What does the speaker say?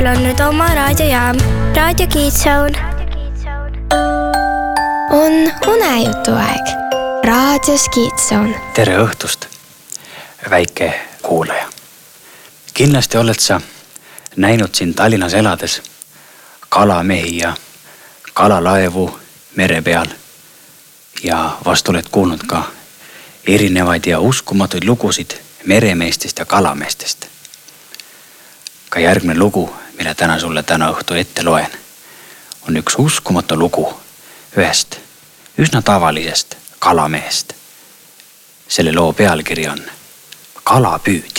on nüüd oma raadiojaam, Raadio Kiidsoon. On unejutu aeg, Raadios Kiidsoon. Tere õhtust, väike kuulaja. Kindlasti oled sa näinud siin Tallinnas elades kalamehi ja kalalaevu mere peal. Ja vast oled kuulnud ka erinevaid ja uskumatuid lugusid meremeestest ja kalameestest. Ka järgmine lugu, mille täna õhtu ette loen, on üks uskumatu lugu ühest üsna tavalisest kalamehest. Selle loo pealkiri on Kalapüüd.